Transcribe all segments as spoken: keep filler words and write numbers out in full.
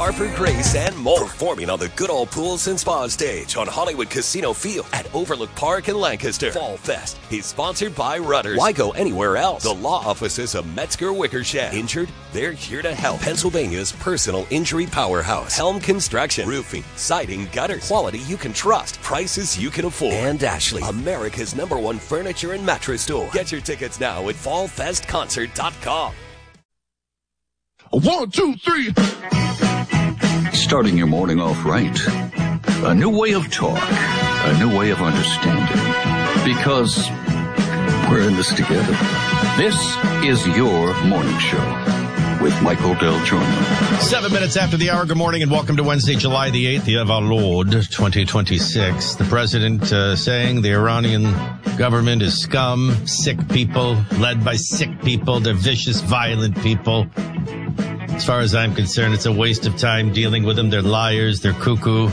Harper Grace, and more. Performing on the Good Old Pools and Spa stage on Hollywood Casino Field at Overlook Park in Lancaster. Fall Fest is sponsored by Rudders. Why go anywhere else? The law offices of Metzger Wickersham. Injured? They're here to help. Pennsylvania's personal injury powerhouse. Helm Construction. Roofing, siding, gutters. Quality you can trust. Prices you can afford. And Ashley, America's number one furniture and mattress store. Get your tickets now at fall fest concert dot com. One, two, three. Starting your morning off right. A new way of talk. A new way of understanding. Because we're in this together. This is your morning show with Michael Del Giorno. Seven minutes after the hour. Good morning and welcome to Wednesday, July the eighth, year of our Lord, twenty twenty-six. The president uh, saying the Iranian government is scum, sick people, led by sick people. They're vicious, violent people. As far as I'm concerned, it's a waste of time dealing with them. They're liars. They're cuckoo.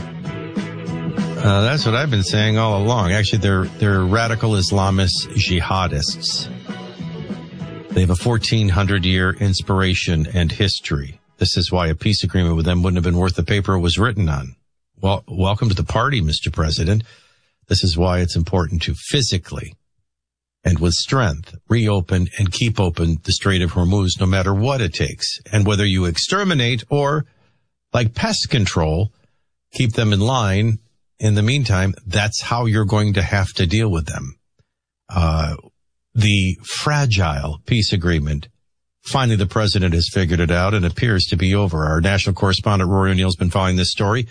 Uh, that's what I've been saying all along. Actually, they're they're radical Islamist jihadists. They have a fourteen hundred year inspiration and history. This is why a peace agreement with them wouldn't have been worth the paper it was written on. Well, welcome to the party, Mister President. This is why it's important to physically and with strength, reopen and keep open the Strait of Hormuz, no matter what it takes. And whether you exterminate or, like pest control, keep them in line, in the meantime, that's how you're going to have to deal with them. Uh, the fragile peace agreement, finally the president has figured it out and appears to be over. Our national correspondent, Rory O'Neill, has been following this story.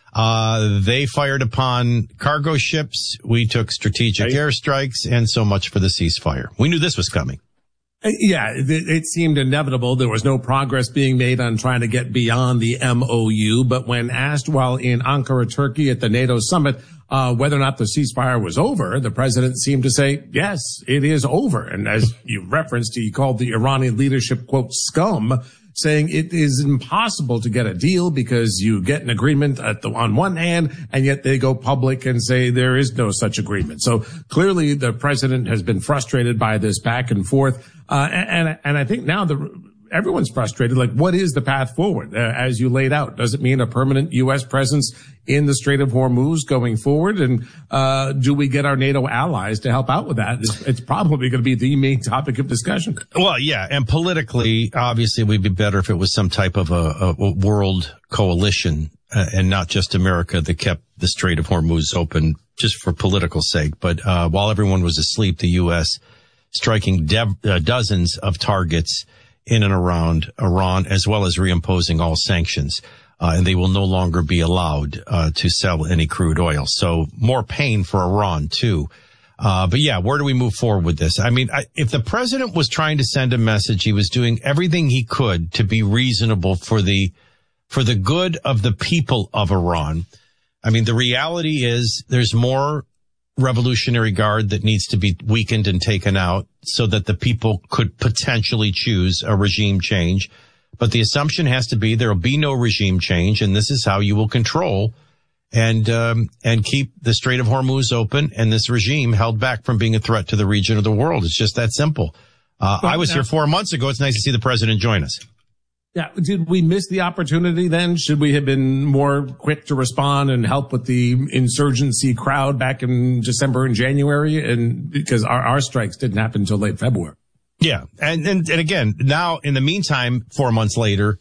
Uh, they fired upon cargo ships. We took strategic right. airstrikes, and so much for the ceasefire. We knew this was coming. Yeah, it, it seemed inevitable. There was no progress being made on trying to get beyond the M O U. But when asked while in Ankara, Turkey at the NATO summit, uh, whether or not the ceasefire was over, the president seemed to say, yes, it is over. And as you referenced, he called the Iranian leadership, quote, scum, saying it is impossible to get a deal because you get an agreement at the, on one hand, and yet they go public and say there is no such agreement. So clearly the president has been frustrated by this back and forth. Uh, and, and I think now the, everyone's frustrated. Like, what is the path forward? Uh, as you laid out, does it mean a permanent U S presence in the Strait of Hormuz going forward? And, uh, do we get our NATO allies to help out with that? It's, it's probably going to be the main topic of discussion. Well, yeah. And politically, obviously it would be better if it was some type of a, a world coalition uh, and not just America that kept the Strait of Hormuz open just for political sake. But, uh, while everyone was asleep, the U S striking dev- uh, dozens of targets in and around Iran, as well as reimposing all sanctions. Uh, and they will no longer be allowed uh, to sell any crude oil. So more pain for Iran, too. Uh, but yeah, where do we move forward with this? I mean, I, if the president was trying to send a message, he was doing everything he could to be reasonable for the, for the good of the people of Iran. I mean, the reality is there's more Revolutionary Guard that needs to be weakened and taken out so that the people could potentially choose a regime change. But the assumption has to be there will be no regime change, and this is how you will control and um, and keep the Strait of Hormuz open and this regime held back from being a threat to the region or the world. It's just that simple. Uh, I was here four months ago. It's nice to see the president join us. Yeah. Did we miss the opportunity then? Should we have been more quick to respond and help with the insurgency crowd back in December and January? And because our, our strikes didn't happen until late February. Yeah. And, and, and again, now in the meantime, four months later,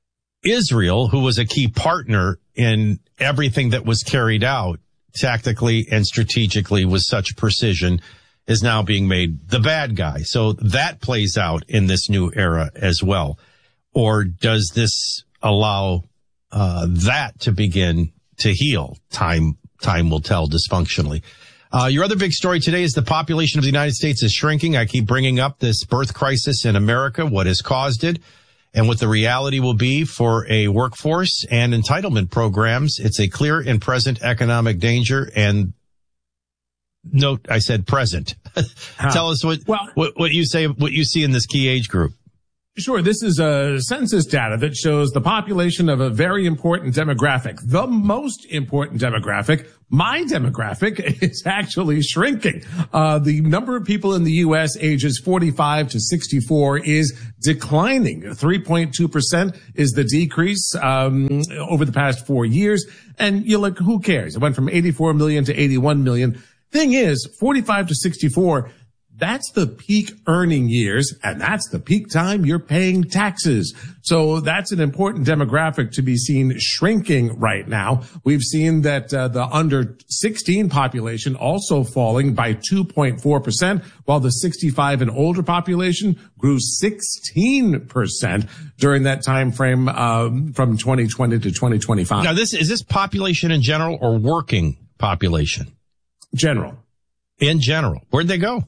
Israel, who was a key partner in everything that was carried out tactically and strategically with such precision, is now being made the bad guy. So that plays out in this new era as well. Or does this allow uh that to begin to heal? Time time will tell dysfunctionally. Uh your other big story today is the population of the United States is shrinking. I keep bringing up this birth crisis in America, what has caused it, and what the reality will be for a workforce and entitlement programs. It's a clear and present economic danger. And note, I said present. Tell us what, well, what what you say, what you see in this key age group. Sure. This is a census data that shows the population of a very important demographic. The most important demographic, my demographic, is actually shrinking. Uh, the number of people in the U S ages forty-five to sixty-four is declining. three point two percent is the decrease um, over the past four years. And you're like, who cares? It went from eighty-four million to eighty-one million. Thing is, forty-five to sixty-four, that's the peak earning years, and that's the peak time you're paying taxes. So that's an important demographic to be seen shrinking right now. We've seen that uh, the under sixteen population also falling by two point four percent, while the sixty-five and older population grew sixteen percent during that time frame um, from twenty twenty to twenty twenty-five. Now, this is this population in general or working population? General. In general. Where'd they go?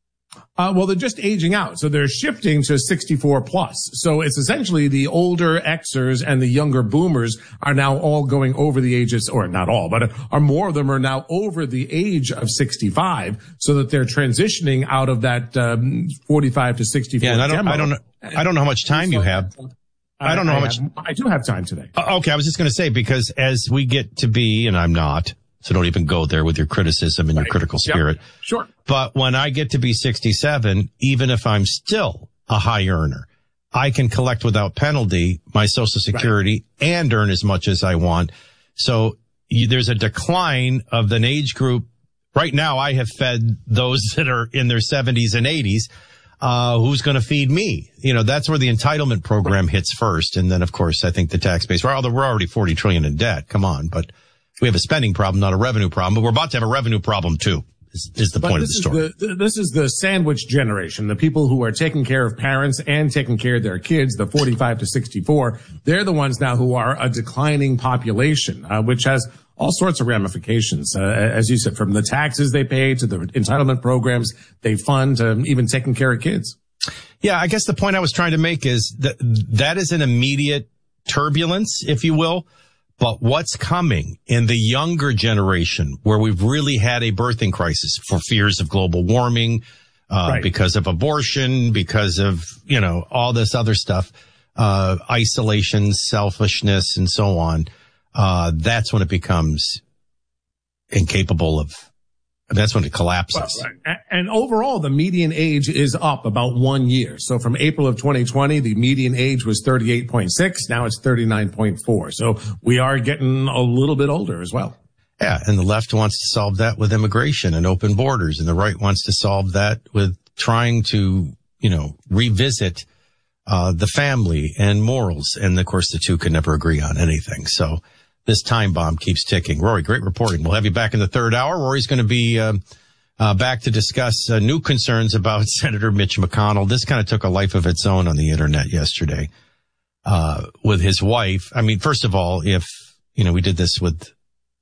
Uh, well, they're just aging out. So they're shifting to sixty-four plus. So it's essentially the older Xers and the younger boomers are now all going over the ages, or not all, but are more of them are now over the age of sixty-five, so that they're transitioning out of that um, forty-five to sixty-four. Yeah, and I don't, demo. I don't know, I don't know how much time you have. I don't know I how much. Have, I do have time today. Uh, okay, I was just going to say, because as we get to be, and I'm not, so don't even go there with your criticism and right. your critical spirit. Yep. Sure. But when I get to be sixty-seven, even if I'm still a high earner, I can collect without penalty my Social Security right. and earn as much as I want. So you, there's a decline of an age group. Right now, I have fed those that are in their seventies and eighties. Uh, who's going to feed me? You know, that's where the entitlement program hits first. And then, of course, I think the tax base, well, we're already forty trillion in debt. Come on. But we have a spending problem, not a revenue problem, but we're about to have a revenue problem too, is, is the but point of the story. The, this is the sandwich generation, the people who are taking care of parents and taking care of their kids, the forty-five to sixty-four. They're the ones now who are a declining population, uh, which has all sorts of ramifications, uh, as you said, from the taxes they pay to the entitlement programs they fund, to even taking care of kids. Yeah, I guess the point I was trying to make is that that is an immediate turbulence, if you will. But what's coming in the younger generation, where we've really had a birthing crisis for fears of global warming, uh, right. because of abortion, because of, you know, all this other stuff, uh, isolation, selfishness, and so on. Uh, that's when it becomes incapable of, that's when it collapses. Well, and overall, the median age is up about one year. So from April of twenty twenty, the median age was thirty-eight point six. Now it's thirty-nine point four. So we are getting a little bit older as well. Yeah. And the left wants to solve that with immigration and open borders. And the right wants to solve that with trying to, you know, revisit, uh, the family and morals. And of course, the two can never agree on anything. So this time bomb keeps ticking. Rory, great reporting. We'll have you back in the third hour. Rory's going to be uh, uh, back to discuss uh, new concerns about Senator Mitch McConnell. This kind of took a life of its own on the internet yesterday uh, with his wife. I mean, first of all, if, you know, we did this with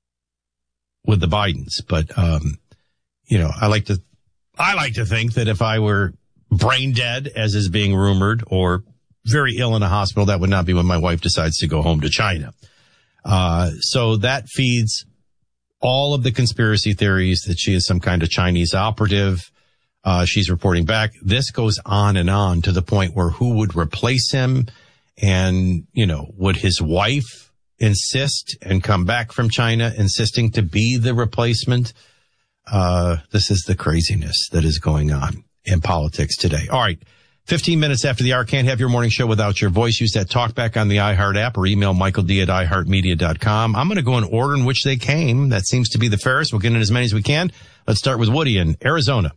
with the Bidens, but, um, you know, I like to I like to think that if I were brain dead, as is being rumored, or very ill in a hospital, that would not be when my wife decides to go home to China. Uh, so that feeds all of the conspiracy theories that she is some kind of Chinese operative. Uh, she's reporting back. This goes on and on to the point where who would replace him? And, you know, would his wife insist and come back from China insisting to be the replacement? Uh, this is the craziness that is going on in politics today. All right. fifteen minutes after the hour. Can't have your morning show without your voice. Use that talkback on the iHeart app or email Michael D at i heart media dot com. I'm going to go in order in which they came. That seems to be the fairest. We'll get in as many as we can. Let's start with Woody in Arizona.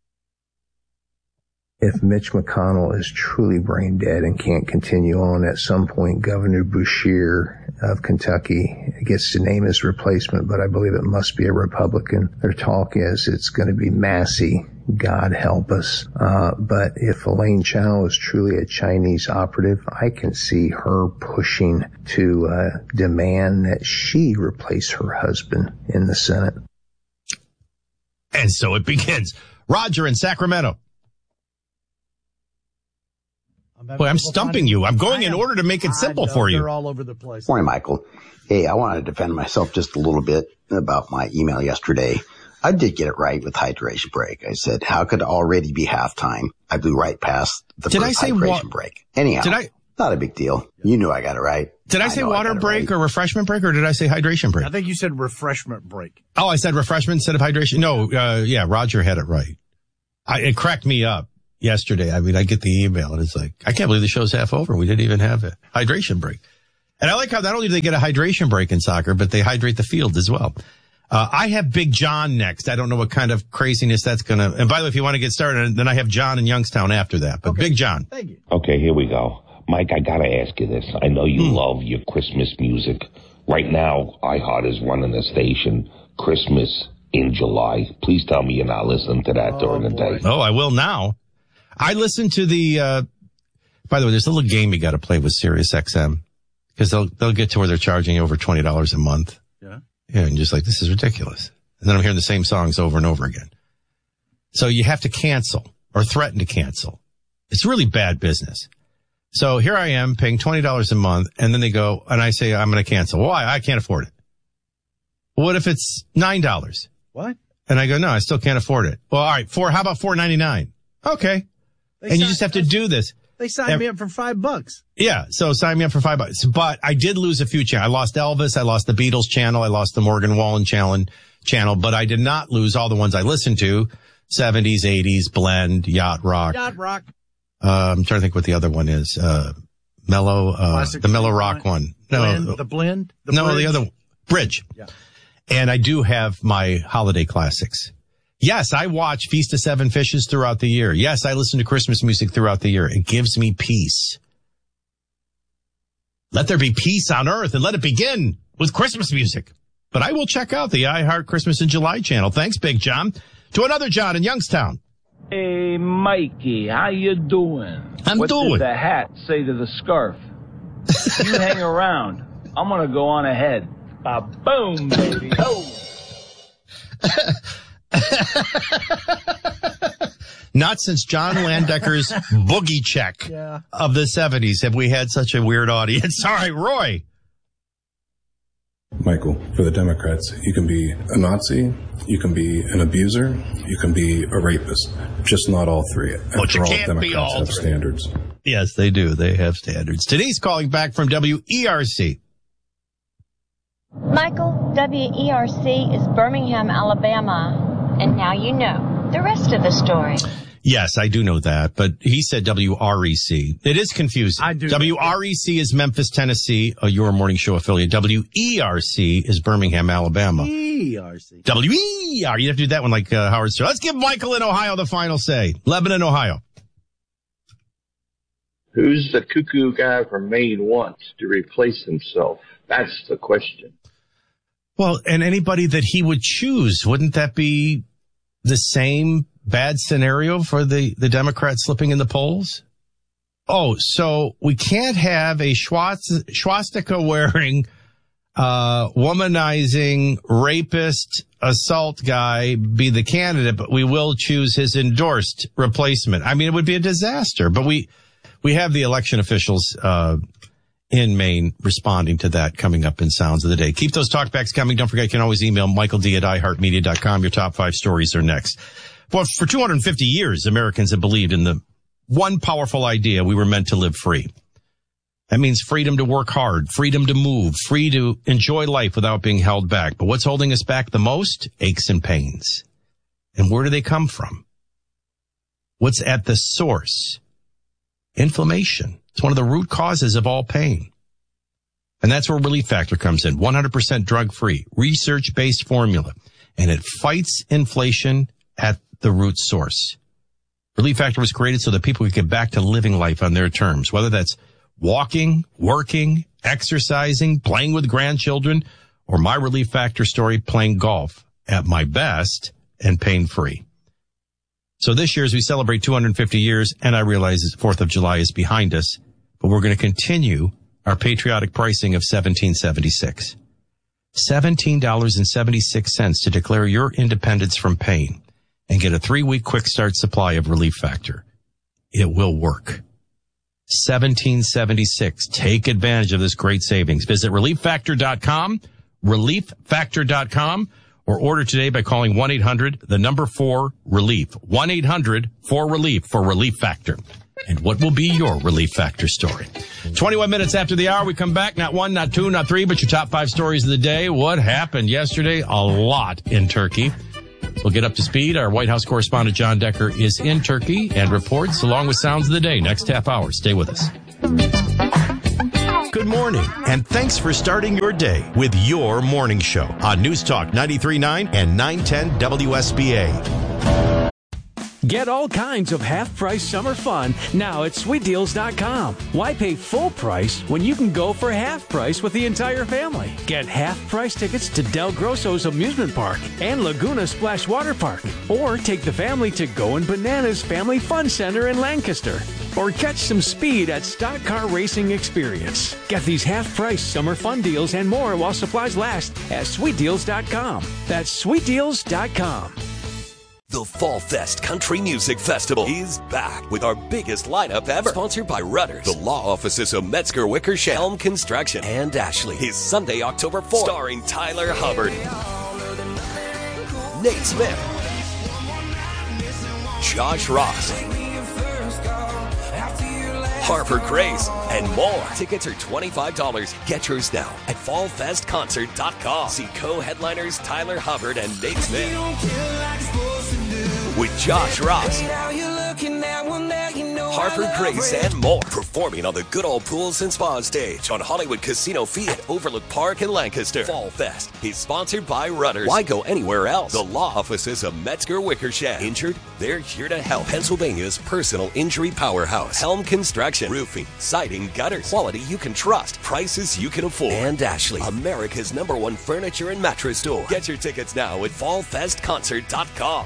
If Mitch McConnell is truly brain dead and can't continue on, at some point, Governor Beshear of Kentucky gets to name his replacement, but I believe it must be a Republican. Their talk is it's going to be Massey. God help us. Uh, but if Elaine Chao is truly a Chinese operative, I can see her pushing to uh, demand that she replace her husband in the Senate. And so it begins. Roger in Sacramento. Boy, I'm stumping you. I'm going in order to make it simple for you. They're all over the place. Morning, Michael. Hey, I want to defend myself just a little bit about my email yesterday. I did get it right with hydration break. I said, how could it already be halftime? I blew right past the did first I say hydration wa- break. Anyhow, did I, not a big deal. You knew I got it right. Did I, I say water break right. or refreshment break, or did I say hydration break? I think you said refreshment break. Oh, I said refreshment instead of hydration? No, uh, yeah, Roger had it right. I, it cracked me up yesterday. I mean, I get the email and it's like, I can't believe the show's half over. We didn't even have a hydration break. And I like how not only do they get a hydration break in soccer, but they hydrate the field as well. Uh, I have Big John next. I don't know what kind of craziness that's going to, and by the way, if you want to get started, then I have John in Youngstown after that, but okay. Big John. Thank you. Okay, here we go. Mike, I got to ask you this. I know you hmm. love your Christmas music. Right now, iHeart is running a station, Christmas in July. Please tell me you're not listening to that oh, during the boy. day. Oh, I will now. I listen to the, uh, by the way, there's a little game you got to play with Sirius X M because they'll, they'll get to where they're charging over twenty dollars a month. Yeah. Yeah. And just like, this is ridiculous. And then I'm hearing the same songs over and over again. So you have to cancel or threaten to cancel. It's really bad business. So here I am paying twenty dollars a month and then they go and I say, I'm going to cancel. Why? I can't afford it. What if it's nine dollars? What? And I go, no, I still can't afford it. Well, all right. Four, how about four ninety-nine? Okay. They and sign, you just have to do this. They signed Every, me up for five bucks. Yeah. So sign me up for five bucks. But I did lose a few channels. I lost Elvis. I lost the Beatles channel. I lost the Morgan Wallen channel, channel, but I did not lose all the ones I listened to. seventies, eighties, blend, yacht rock. Yacht rock. Uh, I'm trying to think what the other one is. Uh, mellow, uh, the mellow rock one. No, blend, the blend. The no, bridge. the other bridge. Yeah. And I do have my holiday classics. Yes, I watch Feast of Seven Fishes throughout the year. Yes, I listen to Christmas music throughout the year. It gives me peace. Let there be peace on earth and let it begin with Christmas music. But I will check out the iHeart Christmas in July channel. Thanks, Big John. To another John in Youngstown. Hey, Mikey, how you doing? I'm what doing. What did the hat say to the scarf? You hang around. I'm going to go on ahead. Uh, boom, baby. Oh. Not since John Landecker's Boogie Check yeah. of the seventies have we had such a weird audience. All right, Roy. Michael, for the Democrats, you can be a Nazi, you can be an abuser, you can be a rapist. Just not all three. But After you all, can't Democrats be all have three. Standards. Yes, they do. They have standards. Denise calling back from W E R C. Michael, W E R C is Birmingham, Alabama. And now you know the rest of the story. Yes, I do know that, but he said W R E C. It is confusing. I do. W R E C is Memphis, Tennessee, uh, your morning show affiliate. W E R C is Birmingham, Alabama. E R C. W E R. You have to do that one like uh, Howard Stern. Let's give Michael in Ohio the final say. Lebanon, Ohio. Who's the cuckoo guy from Maine wants to replace himself? That's the question. Well, and anybody that he would choose, wouldn't that be the same bad scenario for the, the Democrats slipping in the polls? Oh, so we can't have a swastika wearing, uh, womanizing, rapist, assault guy be the candidate, but we will choose his endorsed replacement. I mean, it would be a disaster, but we, we have the election officials, uh, in Maine responding to that coming up in Sounds of the Day. Keep those talkbacks coming. Don't forget, you can always email Michael D at i heart media dot com. Your top five stories are next. Well, for two hundred fifty years, Americans have believed in the one powerful idea: we were meant to live free. That means freedom to work hard, freedom to move, free to enjoy life without being held back. But what's holding us back the most? Aches and pains. And where do they come from? What's at the source? Inflammation. It's one of the root causes of all pain. And that's where Relief Factor comes in. one hundred percent drug-free, research-based formula. And it fights inflation at the root source. Relief Factor was created so that people could get back to living life on their terms, whether that's walking, working, exercising, playing with grandchildren, or my Relief Factor story, playing golf at my best and pain-free. So this year, as we celebrate two hundred fifty years, and I realize the fourth of July is behind us, but we're going to continue our patriotic pricing of seventeen seventy-six. seventeen dollars and seventy-six cents to declare your independence from pain and get a three-week quick start supply of Relief Factor. It will work. seventeen seventy-six. Take advantage of this great savings. Visit relief factor dot com, relief factor dot com, or order today by calling one eight hundred, the number four, relief. one eight hundred four relief for Relief Factor. And what will be your Relief Factor story? twenty-one minutes after the hour, we come back. Not one, not two, not three, but your top five stories of the day. What happened yesterday? A lot in Turkey. We'll get up to speed. Our White House correspondent John Decker is in Turkey and reports along with sounds of the day. Next half hour. Stay with us. Good morning, and thanks for starting your day with your morning show on News Talk ninety-three point nine and nine ten W S B A. Get all kinds of half-price summer fun now at sweet deals dot com. Why pay full price when you can go for half price with the entire family? Get half-price tickets to Del Grosso's Amusement Park and Laguna Splash Water Park. Or take the family to Goin' Bananas Family Fun Center in Lancaster. Or catch some speed at Stock Car Racing Experience. Get these half-price summer fun deals and more while supplies last at sweet deals dot com. That's sweet deals dot com. The Fall Fest Country Music Festival is back with our biggest lineup ever. Sponsored by Rudders, the law offices of Metzger Wickersham, Helm Construction, and Ashley. Is Sunday, October fourth. Starring Tyler Hubbard, Nate Smith, Josh Ross, Harper Grace, and more. Tickets are twenty-five dollars. Get yours now at fall fest concert dot com. See co-headliners Tyler Hubbard and Nate Smith with Josh Ross, Harper Grace, and more. Performing on the Good Old Pools and Spa stage on Hollywood Casino Field at Overlook Park in Lancaster. Fall Fest is sponsored by Rudders. Why go anywhere else? The law offices of Metzger Wickersham. Injured? They're here to help. Pennsylvania's personal injury powerhouse. Helm Construction. Roofing, siding, gutters. Quality you can trust. Prices you can afford. And Ashley, America's number one furniture and mattress store. Get your tickets now at fall fest concert dot com.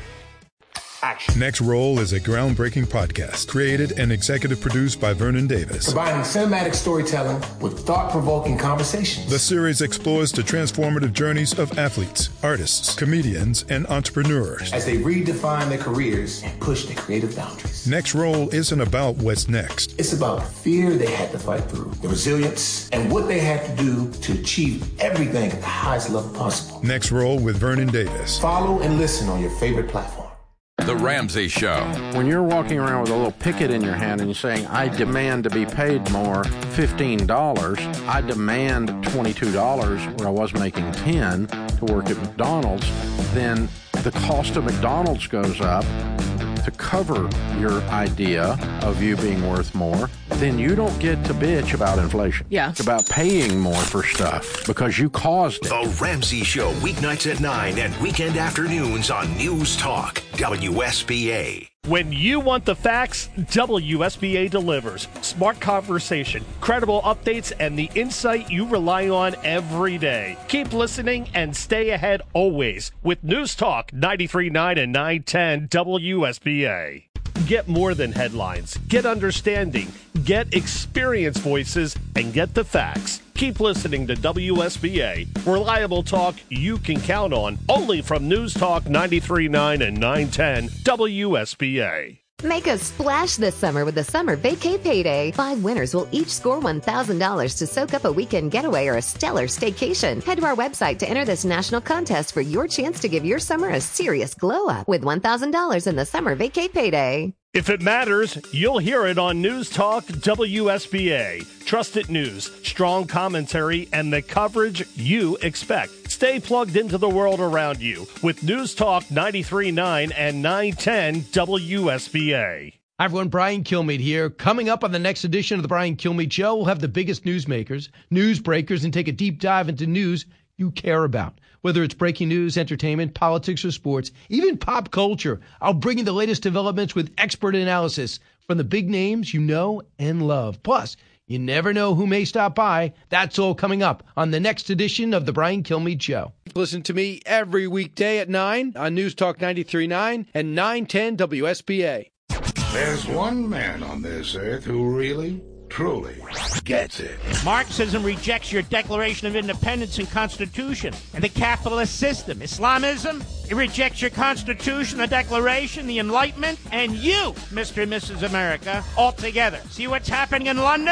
Action. Next Roll is a groundbreaking podcast created and executive produced by Vernon Davis. Combining cinematic storytelling with thought-provoking conversations. The series explores the transformative journeys of athletes, artists, comedians, and entrepreneurs as they redefine their careers and push their creative boundaries. Next Roll isn't about what's next. It's about the fear they had to fight through, the resilience, and what they had to do to achieve everything at the highest level possible. Next Roll with Vernon Davis. Follow and listen on your favorite platform. The Ramsey Show. When you're walking around with a little picket in your hand and you're saying, I demand to be paid more, fifteen dollars, I demand twenty-two dollars where I was making ten to work at McDonald's, then the cost of McDonald's goes up to cover your idea of you being worth more, then you don't get to bitch about inflation. Yeah. It's about paying more for stuff because you caused it. The Ramsey Show, weeknights at nine and weekend afternoons on News Talk, W S B A. When you want the facts, W S B A delivers. Smart conversation, credible updates, and the insight you rely on every day. Keep listening and stay ahead always with News Talk ninety-three point nine and nine ten W S B A. Get more than headlines. Get understanding. Get experience voices and get the facts. Keep listening to W S B A. Reliable talk you can count on. Only from News Talk ninety-three point nine and nine ten W S B A. Make a splash this summer with the Summer Vacay Payday. Five winners will each score one thousand dollars to soak up a weekend getaway or a stellar staycation. Head to our website to enter this national contest for your chance to give your summer a serious glow up with one thousand dollars in the Summer Vacay Payday. If it matters, you'll hear it on News Talk W S B A. Trusted news, strong commentary, and the coverage you expect. Stay plugged into the world around you with News Talk ninety-three point nine and nine ten W S B A. Hi, everyone. Brian Kilmeade here. Coming up on the next edition of the Brian Kilmeade Show, we'll have the biggest newsmakers, news breakers, and take a deep dive into news you care about. Whether it's breaking news, entertainment, politics, or sports, even pop culture, I'll bring you the latest developments with expert analysis from the big names you know and love. Plus, you never know who may stop by. That's all coming up on the next edition of the Brian Kilmeade Show. Listen to me every weekday at nine on News Talk ninety-three point nine and nine ten W S B A. There's one man on this earth who really, truly gets it. Marxism rejects your Declaration of Independence and Constitution and the capitalist system. Islamism, it rejects your Constitution, the Declaration, the Enlightenment, and you, Mister and Missus America, altogether. See what's happening in London,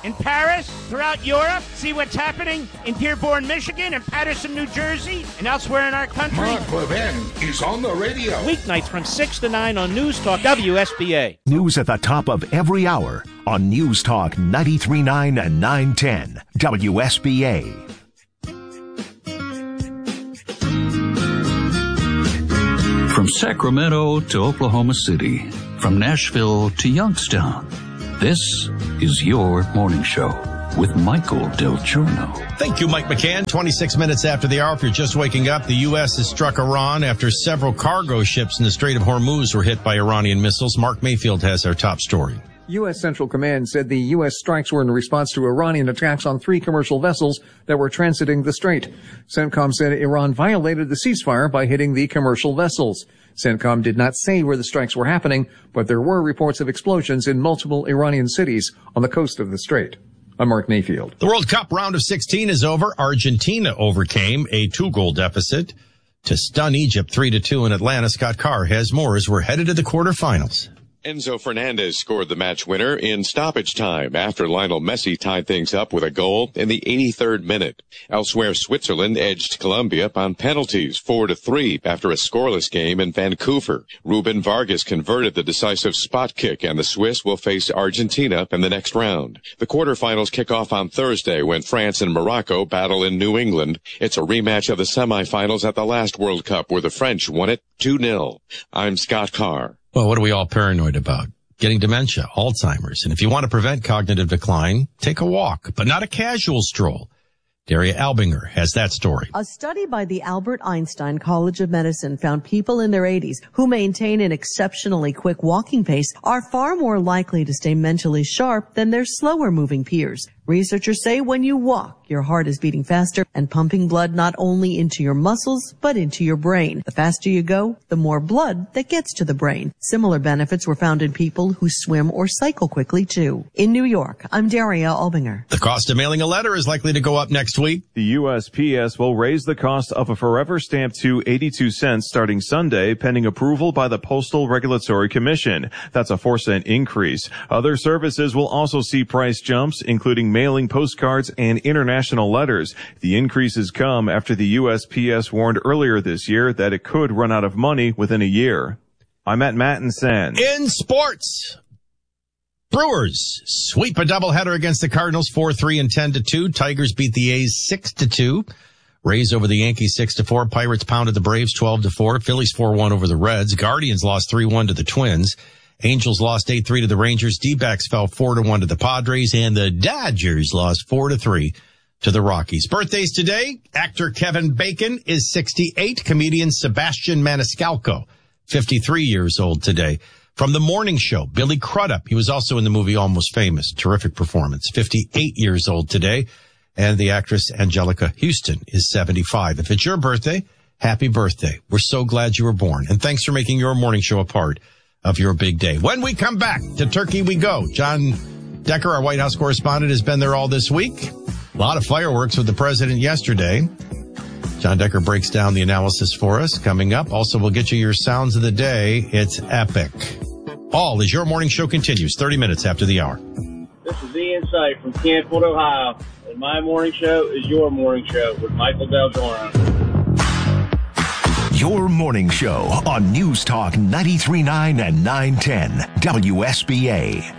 in Paris, throughout Europe. See what's happening in Dearborn, Michigan, and Patterson, New Jersey, and elsewhere in our country. Mark Levin is on the radio. Weeknights from six to nine on News Talk W S B A. News at the top of every hour on News Talk ninety-three point nine and nine ten W S B A. From Sacramento to Oklahoma City, from Nashville to Youngstown, this is your morning show with Michael Del Giorno. Thank you, Mike McCann. twenty-six minutes after the hour, if you're just waking up, the U S has struck Iran after several cargo ships in the Strait of Hormuz were hit by Iranian missiles. Mark Mayfield has our top story. U S. Central Command said the U S strikes were in response to Iranian attacks on three commercial vessels that were transiting the strait. CENTCOM said Iran violated the ceasefire by hitting the commercial vessels. CENTCOM did not say where the strikes were happening, but there were reports of explosions in multiple Iranian cities on the coast of the strait. I'm Mark Mayfield. The World Cup round of sixteen is over. Argentina overcame a two-goal deficit to stun Egypt three to two in Atlanta. Scott Carr has more as we're headed to the quarterfinals. Enzo Fernandez scored the match winner in stoppage time after Lionel Messi tied things up with a goal in the eighty-third minute. Elsewhere, Switzerland edged Colombia on penalties four to three after a scoreless game in Vancouver. Ruben Vargas converted the decisive spot kick, and the Swiss will face Argentina in the next round. The quarterfinals kick off on Thursday when France and Morocco battle in New England. It's a rematch of the semifinals at the last World Cup where the French won it two nil. I'm Scott Carr. Well, what are we all paranoid about? Getting dementia, Alzheimer's. And if you want to prevent cognitive decline, take a walk, but not a casual stroll. Daria Albinger has that story. A study by the Albert Einstein College of Medicine found people in their eighties who maintain an exceptionally quick walking pace are far more likely to stay mentally sharp than their slower moving peers. Researchers say when you walk, your heart is beating faster and pumping blood not only into your muscles, but into your brain. The faster you go, the more blood that gets to the brain. Similar benefits were found in people who swim or cycle quickly, too. In New York, I'm Daria Albinger. The cost of mailing a letter is likely to go up next week. The U S P S will raise the cost of a Forever stamp to eighty-two cents starting Sunday, pending approval by the Postal Regulatory Commission. That's a four cent increase. Other services will also see price jumps, including mailing postcards and international letters. The increases come after the U S P S warned earlier this year that it could run out of money within a year. I'm at Matt and San. In sports, Brewers sweep a doubleheader against the Cardinals four three and ten to two. Tigers beat the A's six to two. Rays over the Yankees six to four. Pirates pounded the Braves twelve to four. Phillies four one over the Reds. Guardians lost three one to the Twins. Angels lost eight three to the Rangers. D-backs fell four to one to the Padres, and the Dodgers lost four to three to the Rockies. Birthdays today. Actor Kevin Bacon is sixty-eight. Comedian Sebastian Maniscalco, fifty-three years old today. From The Morning Show, Billy Crudup. He was also in the movie Almost Famous. Terrific performance. fifty-eight years old today. And the actress Angelica Houston is seventy-five. If it's your birthday, happy birthday. We're so glad you were born. And thanks for making your morning show a part of your big day. When we come back, to Turkey we go. John Decker, our White House correspondent, has been there all this week. A lot of fireworks with the president yesterday. John Decker breaks down the analysis for us coming up. Also, we'll get you your sounds of the day. It's epic. All as your morning show continues, thirty minutes after the hour. This is The Insight from Canfield, Ohio. And my morning show is your morning show with Michael Del Giorno. Your morning show on News Talk ninety-three point nine and nine ten W S B A.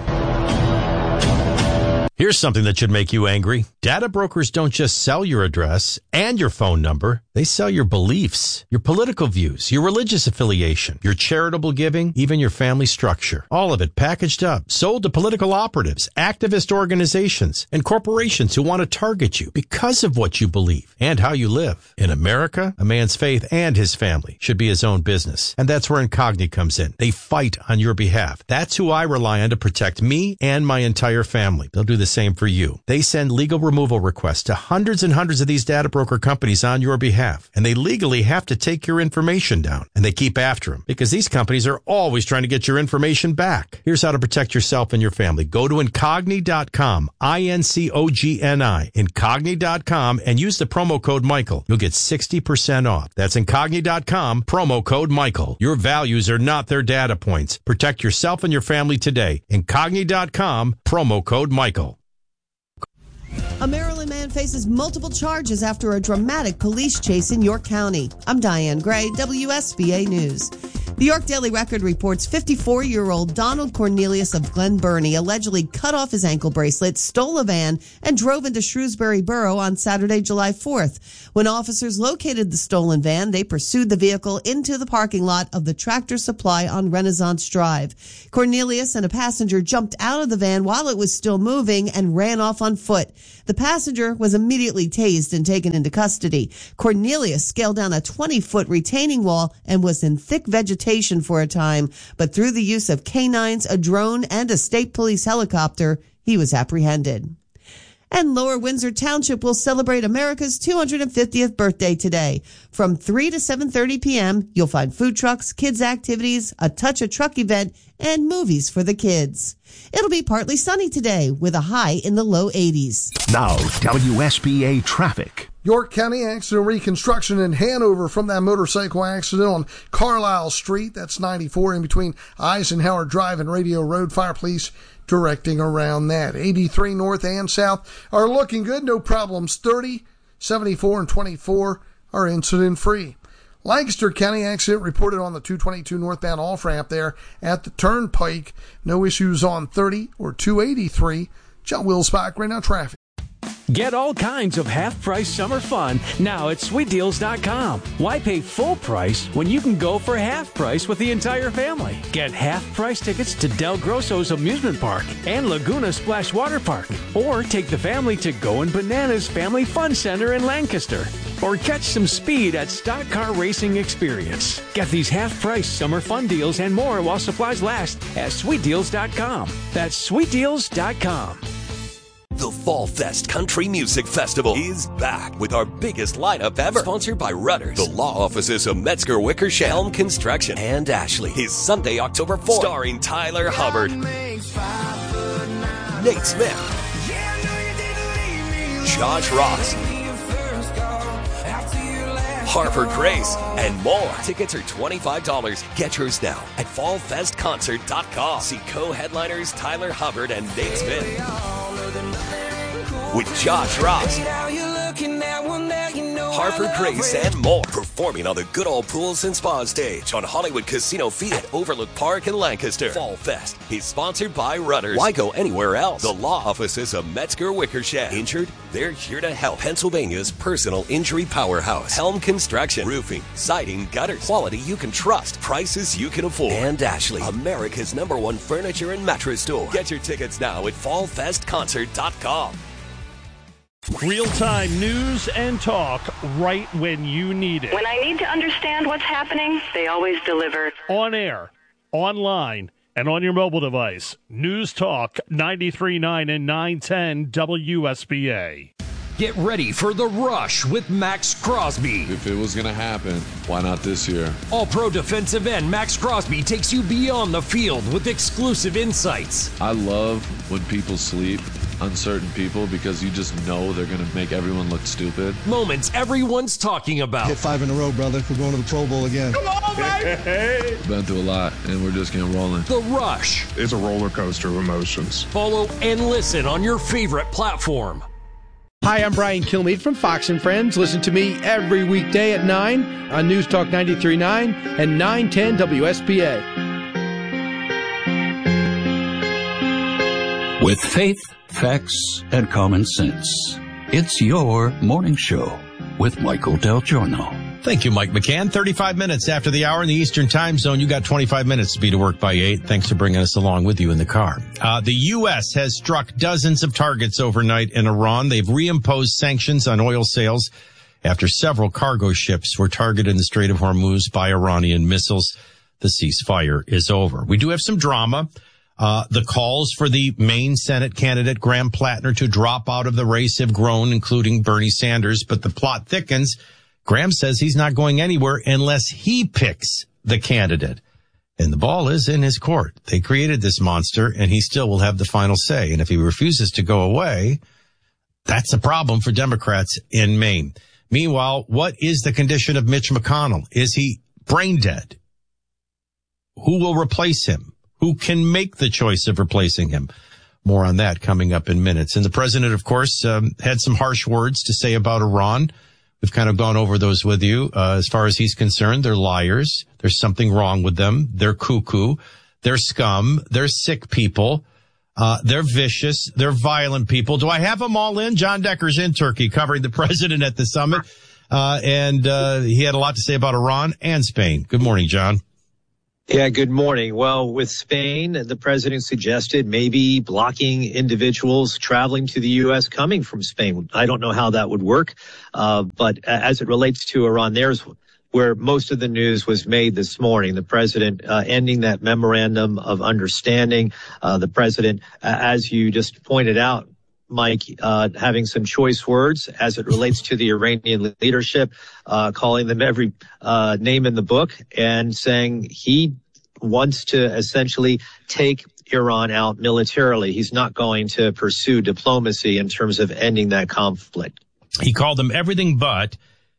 Here's something that should make you angry. Data brokers don't just sell your address and your phone number. They sell your beliefs, your political views, your religious affiliation, your charitable giving, even your family structure. All of it packaged up, sold to political operatives, activist organizations, and corporations who want to target you because of what you believe and how you live. In America, a man's faith and his family should be his own business. And that's where Incogni comes in. They fight on your behalf. That's who I rely on to protect me and my entire family. They'll do the same for you. They send legal removal requests to hundreds and hundreds of these data broker companies on your behalf, and they legally have to take your information down, and they keep after them because these companies are always trying to get your information back. Here's how to protect yourself and your family. Go to Incogni dot com, I N C O G N I, Incogni dot com, and use the promo code Michael. You'll get sixty percent off. That's Incogni dot com, promo code Michael. Your values are not their data points. Protect yourself and your family today. Incogni dot com, promo code Michael. A Maryland man faces multiple charges after a dramatic police chase in York County. I'm Diane Gray, W S B A News. The York Daily Record reports fifty-four-year-old Donald Cornelius of Glen Burnie allegedly cut off his ankle bracelet, stole a van, and drove into Shrewsbury Borough on Saturday, July fourth. When officers located the stolen van, they pursued the vehicle into the parking lot of the Tractor Supply on Renaissance Drive. Cornelius and a passenger jumped out of the van while it was still moving and ran off on foot. The passenger was immediately tased and taken into custody. Cornelius scaled down a twenty-foot retaining wall and was in thick vegetation for a time, but through the use of canines, a drone, and a state police helicopter, he was apprehended. And Lower Windsor Township will celebrate America's two hundred fiftieth birthday today. From three to seven thirty p.m., you'll find food trucks, kids' activities, a Touch a Truck event, and movies for the kids. It'll be partly sunny today with a high in the low eighties. Now, W S B A traffic. York County Accident Reconstruction in Hanover from that motorcycle accident on Carlisle Street. That's ninety-four in between Eisenhower Drive and Radio Road. Fire police directing around that. eighty-three north and south are looking good. No problems. thirty, seventy-four, and twenty-four are incident free. Lancaster County accident reported on the two twenty-two northbound off-ramp there at the Turnpike. No issues on thirty or two eighty-three. John Wilsbach, right now traffic. Get all kinds of half-price summer fun now at sweet deals dot com. Why pay full price when you can go for half price with the entire family? Get half-price tickets to Del Grosso's Amusement Park and Laguna Splash Water Park. Or take the family to Goin' Bananas Family Fun Center in Lancaster. Or catch some speed at Stock Car Racing Experience. Get these half-price summer fun deals and more while supplies last at sweet deals dot com. That's sweet deals dot com. The Fall Fest Country Music Festival is back with our biggest lineup ever. Sponsored by Rudders, the law offices of Metzger Wickersham, Helm Construction, and Ashley. Is Sunday, October fourth. Starring Tyler Hubbard, Nate Smith, Josh Ross, Harper Grace, and more. Tickets are twenty-five dollars. Get yours now at fall fest concert dot com. See co-headliners Tyler Hubbard and Nate Smith with Josh Ross, Harper Grace, and more. Performing on the Good Old Pools and Spa stage on Hollywood Casino Field at Overlook Park in Lancaster. Fall Fest is sponsored by Rudders. Why go anywhere else? The law offices of Metzger Wickersham. Injured? They're here to help. Pennsylvania's personal injury powerhouse. Helm Construction. Roofing, siding, gutters. Quality you can trust. Prices you can afford. And Ashley, America's number one furniture and mattress store. Get your tickets now at fall fest concert dot com. Real-time news and talk right when you need it. When I need to understand what's happening, they always deliver. On air, online, and on your mobile device. News Talk ninety-three point nine and nine ten W S B A. Get ready for The Rush with Max Crosby. If it was going to happen, why not this year? All-pro defensive end Max Crosby takes you beyond the field with exclusive insights. I love when people sleep, uncertain people, because you just know they're going to make everyone look stupid. Moments everyone's talking about. Hit five in a row, brother. We're going to the Pro Bowl again. Come on, baby! Been through a lot, and we're just getting rolling. The Rush. It's a roller coaster of emotions. Follow and listen on your favorite platform. Hi, I'm Brian Kilmeade from Fox and Friends. Listen to me every weekday at nine on News Talk ninety-three point nine and nine ten W S B A. With faith, facts, and common sense, it's your morning show with Michael Del Giorno. Thank you, Mike McCann. thirty-five minutes after the hour in the Eastern Time Zone. You got twenty-five minutes to be to work by eight. Thanks for bringing us along with you in the car. Uh, the U S has struck dozens of targets overnight in Iran. They've reimposed sanctions on oil sales after several cargo ships were targeted in the Strait of Hormuz by Iranian missiles. The ceasefire is over. We do have some drama. Uh, the calls for the Maine Senate candidate, Graham Plattner, to drop out of the race have grown, including Bernie Sanders, but the plot thickens. Graham says he's not going anywhere unless he picks the candidate. And the ball is in his court. They created this monster, and he still will have the final say. And if he refuses to go away, that's a problem for Democrats in Maine. Meanwhile, what is the condition of Mitch McConnell? Is he brain dead? Who will replace him? Who can make the choice of replacing him? More on that coming up in minutes. And the president, of course, um, had some harsh words to say about Iran. We've kind of gone over those with you. Uh, as far as he's concerned, they're liars. There's something wrong with them. They're cuckoo. They're scum. They're sick people. Uh, they're vicious. They're violent people. Do I have them all in? John Decker's in Turkey covering the president at the summit. Uh, and, uh, he had a lot to say about Iran and Spain. Good morning, John. Yeah, good morning. Well, with Spain, the president suggested maybe blocking individuals traveling to the U S coming from Spain. I don't know how that would work. Uh, but as it relates to Iran, there's where most of the news was made this morning. The president uh, ending that memorandum of understanding. Uh, the president, uh, as you just pointed out, Mike, uh, having some choice words as it relates to the Iranian leadership, uh, calling them every uh, name in the book and saying he wants to essentially take Iran out militarily. He's not going to pursue diplomacy in terms of ending that conflict. He called them everything but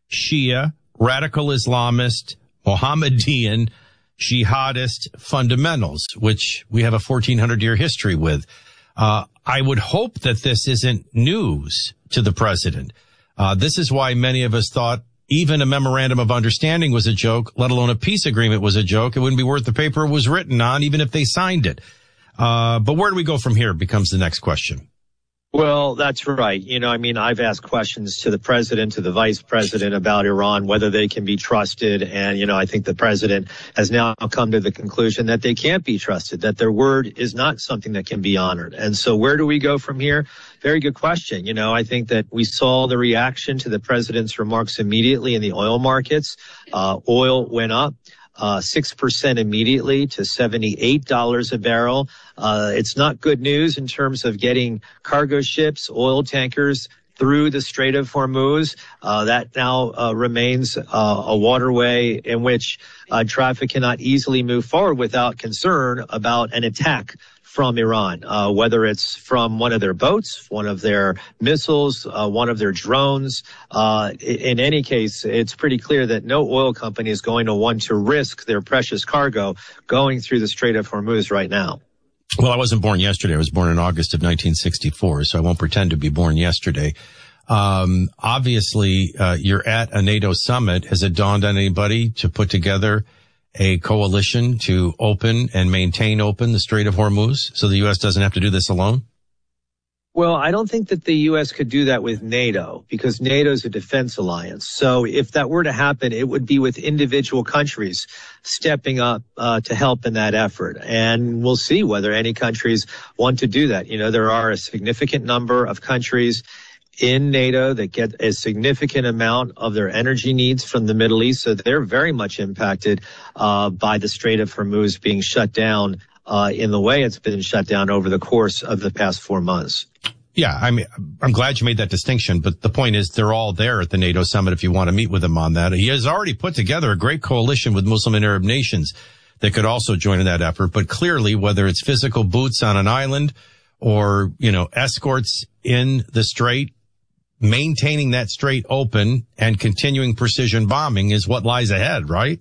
Shia, radical Islamist, Mohammedan, jihadist fundamentals, which we have a fourteen hundred year history with. Uh, I would hope that this isn't news to the president. Uh, this is why many of us thought even a memorandum of understanding was a joke, let alone a peace agreement was a joke. It wouldn't be worth the paper it was written on, even if they signed it. Uh, but where do we go from here becomes the next question. Well, that's right. You know, I mean, I've asked questions to the president, to the vice president about Iran, whether they can be trusted. And, you know, I think the president has now come to the conclusion that they can't be trusted, that their word is not something that can be honored. And so where do we go from here? Very good question. You know, I think that we saw the reaction to the president's remarks immediately in the oil markets. Uh, oil went up. Uh, six percent immediately to seventy-eight dollars a barrel. Uh, it's not good news in terms of getting cargo ships, oil tankers through the Strait of Hormuz. Uh, that now uh, remains uh, a waterway in which uh, traffic cannot easily move forward without concern about an attack from Iran, uh, whether it's from one of their boats, one of their missiles, uh, one of their drones. Uh, in any case, it's pretty clear that no oil company is going to want to risk their precious cargo going through the Strait of Hormuz right now. Well, I wasn't born yesterday. I was born in August of nineteen sixty-four, so I won't pretend to be born yesterday. Um, obviously, uh, you're at a NATO summit. Has it dawned on anybody to put together a coalition to open and maintain open the Strait of Hormuz so the U S doesn't have to do this alone? Well, I don't think that the U S could do that with NATO because NATO is a defense alliance. So if that were to happen, it would be with individual countries stepping up uh, to help in that effort. And we'll see whether any countries want to do that. You know, there are a significant number of countries in NATO that get a significant amount of their energy needs from the Middle East. So they're very much impacted uh, by the Strait of Hormuz being shut down uh, in the way it's been shut down over the course of the past four months. Yeah, I mean, I'm glad you made that distinction, but the point is they're all there at the NATO summit if you want to meet with him on that. He has already put together a great coalition with Muslim and Arab nations that could also join in that effort. But clearly, whether it's physical boots on an island or, you know, escorts in the strait, maintaining that strait open and continuing precision bombing is what lies ahead, right?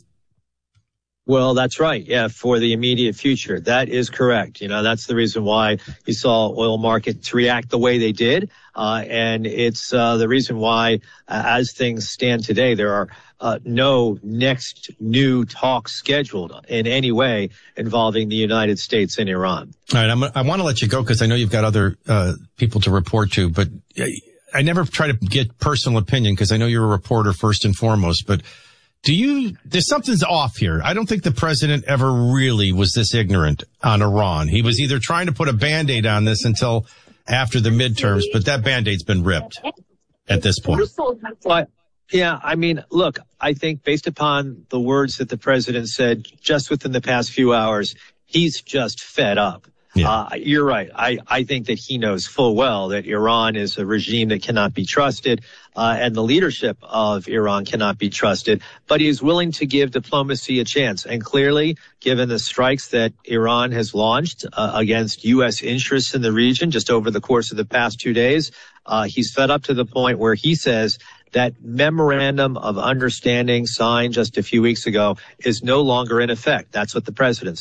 Well, that's right. Yeah, for the immediate future. That is correct. You know, that's the reason why you saw oil markets react the way they did. Uh, and it's uh, the reason why, uh, as things stand today, there are uh, no next new talks scheduled in any way involving the United States and Iran. All right. I'm, I want to let you go because I know you've got other uh, people to report to, but I never try to get personal opinion because I know you're a reporter first and foremost, but do you, there's something's off here. I don't think the president ever really was this ignorant on Iran. He was either trying to put a Band-Aid on this until after the midterms, but that Band-Aid's been ripped at this point. But, yeah, I mean, look, I think based upon the words that the president said just within the past few hours, he's just fed up. Yeah. Uh, you're right. I, I think that he knows full well that Iran is a regime that cannot be trusted, uh, and the leadership of Iran cannot be trusted, but he is willing to give diplomacy a chance. And clearly, given the strikes that Iran has launched uh, against U S interests in the region just over the course of the past two days, uh, he's fed up to the point where he says that memorandum of understanding signed just a few weeks ago is no longer in effect. That's what the president says.